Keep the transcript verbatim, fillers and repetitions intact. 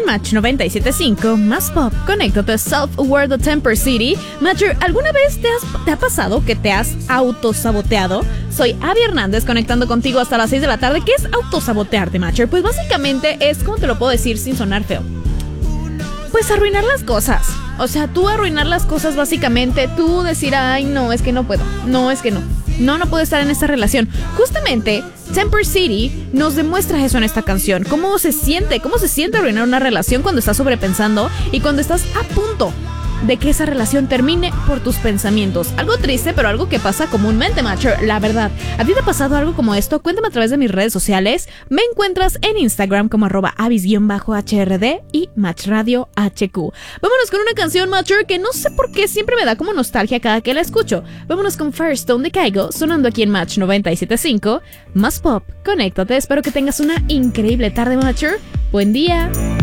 Match noventa y siete punto cinco, más pop, conéctate Self-Aware de Temper City. Matcher, ¿alguna vez te, has, te ha pasado que te has autosaboteado? Soy Abby Hernández conectando contigo hasta las seis de la tarde. ¿Qué es autosabotearte, Matcher? Pues básicamente es, ¿cómo te lo puedo decir sin sonar feo? Pues arruinar las cosas. O sea, tú arruinar las cosas básicamente, tú decir, ay, no, es que no puedo, no, es que no. No, no puedo estar en esta relación. Justamente, Temper City nos demuestra eso en esta canción. Cómo se siente, cómo se siente arruinar una relación cuando estás sobrepensando y cuando estás a punto de que esa relación termine por tus pensamientos. Algo triste, pero algo que pasa comúnmente, Matcher, la verdad. ¿A ti te ha pasado algo como esto? Cuéntame a través de mis redes sociales. Me encuentras en Instagram como arroba avis-H R D y Match Radio H Q. Vámonos con una canción, Matcher, que no sé por qué siempre me da como nostalgia cada que la escucho. Vámonos con Firestone de Kygo, sonando aquí en Match noventa y siete punto cinco. Más pop, conéctate. Espero que tengas una increíble tarde, Matcher. Buen día.